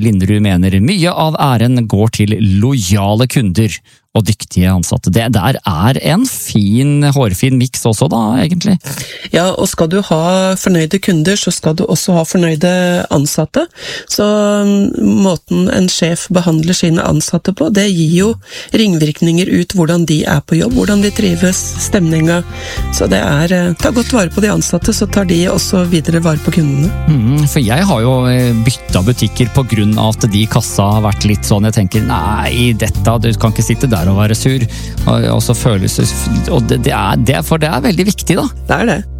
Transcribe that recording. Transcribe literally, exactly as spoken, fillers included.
Linderud mener mye av æren går til lojale kunder og dyktige ansatte. Det der er en fin, hårfin miks også da, egentlig. Ja, og skal du ha fornøyde kunder, så skal du også ha fornøyde ansatte. Så måten en sjef behandler sine ansatte på, det gir jo ringvirkninger ut hvordan de er på jobb, hvordan de trives, stemninga. Så det er, ta godt vare på de ansatte, så tar de også videre vare på kundene. Mm, for jeg har jo byttet butikker på grunn av at de i kassa har vært litt sånn, jeg tenker, nei, dette, du kan ikke sitte der og være sur, og, og så føles og det, det, er, det, for det er veldig viktig da. Det er det.